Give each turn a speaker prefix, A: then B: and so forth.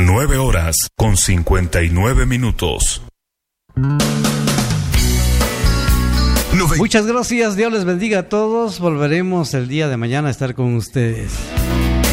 A: 9:59.
B: Muchas gracias, Dios les bendiga a todos. Volveremos el día de mañana a estar con ustedes.